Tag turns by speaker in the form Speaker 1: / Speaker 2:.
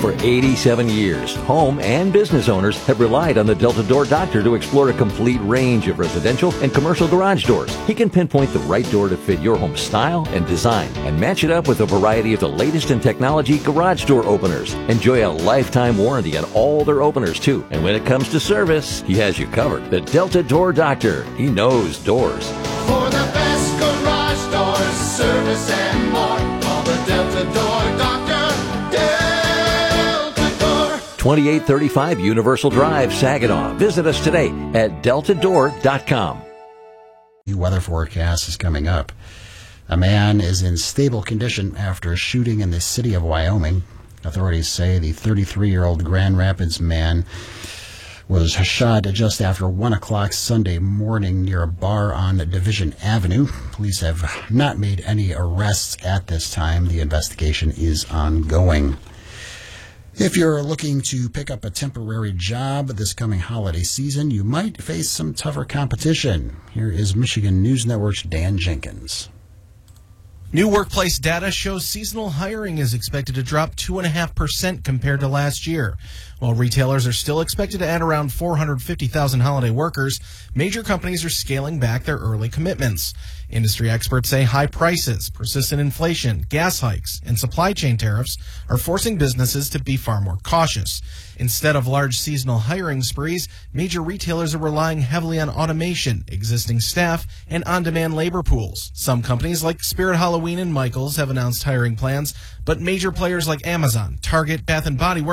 Speaker 1: For 87 years, home and business owners have relied on the Delta Door Doctor to explore a complete range of residential and commercial garage doors. He can pinpoint the right door to fit your home style and design and match it up with a variety of the latest in technology garage door openers. Enjoy a lifetime warranty on all their openers, too. And when it comes to service, he has you covered. The Delta Door Doctor. He knows doors.
Speaker 2: For the best garage doors, service and more, call the Delta Door Doctor. Delta Door.
Speaker 1: 2835 Universal Drive, Saginaw. Visit us today at deltadoor.com.
Speaker 3: New weather forecast is coming up. A man is in stable condition after a shooting in the city of Wyoming. Authorities say the 33-year-old Grand Rapids man was shot just after 1 o'clock Sunday morning near a bar on Division Avenue. Police have not made any arrests at this time. The investigation is ongoing. If you're looking to pick up a temporary job this coming holiday season, you might face some tougher competition. Here is Michigan News Network's Dan Jenkins.
Speaker 4: New workplace data shows seasonal hiring is expected to drop 2.5% compared to last year. While retailers are still expected to add around 450,000 holiday workers, major companies are scaling back their early commitments. Industry experts say high prices, persistent inflation, gas hikes, and supply chain tariffs are forcing businesses to be far more cautious. Instead of large seasonal hiring sprees, major retailers are relying heavily on automation, existing staff, and on-demand labor pools. Some companies like Spirit Halloween and Michaels have announced hiring plans, but major players like Amazon, Target, Bath & Body Works